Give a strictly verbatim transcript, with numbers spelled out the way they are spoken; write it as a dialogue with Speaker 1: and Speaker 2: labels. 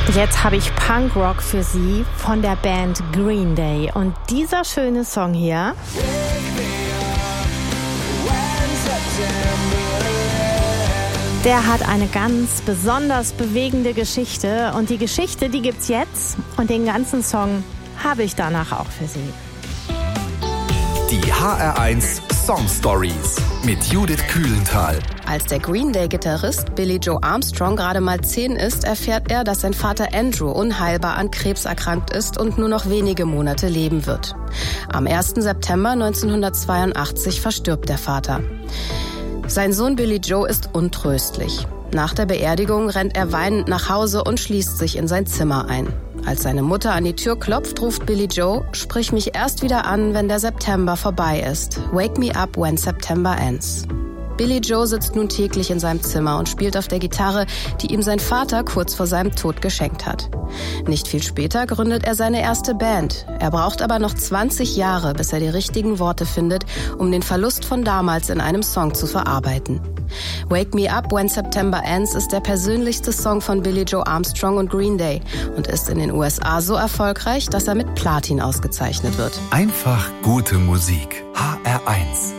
Speaker 1: Jetzt habe ich Punkrock für Sie von der Band Green Day. Und dieser schöne Song hier, der hat eine ganz besonders bewegende Geschichte. Und die Geschichte, die gibt's jetzt. Und den ganzen Song habe ich danach auch für Sie.
Speaker 2: Die H R eins Song Stories mit Judith Kühlenthal.
Speaker 3: Als der Green Day-Gitarrist Billie Joe Armstrong gerade mal zehn ist, erfährt er, dass sein Vater Andrew unheilbar an Krebs erkrankt ist und nur noch wenige Monate leben wird. Am ersten September neunzehnhundertzweiundachtzig verstirbt der Vater. Sein Sohn Billie Joe ist untröstlich. Nach der Beerdigung rennt er weinend nach Hause und schließt sich in sein Zimmer ein. Als seine Mutter an die Tür klopft, ruft Billie Joe: Sprich mich erst wieder an, wenn der September vorbei ist. Wake me up when September ends. Billie Joe sitzt nun täglich in seinem Zimmer und spielt auf der Gitarre, die ihm sein Vater kurz vor seinem Tod geschenkt hat. Nicht viel später gründet er seine erste Band. Er braucht aber noch zwanzig Jahre, bis er die richtigen Worte findet, um den Verlust von damals in einem Song zu verarbeiten. Wake Me Up When September Ends ist der persönlichste Song von Billie Joe Armstrong und Green Day und ist in den U S A so erfolgreich, dass er mit Platin ausgezeichnet wird.
Speaker 2: Einfach gute Musik. H R eins.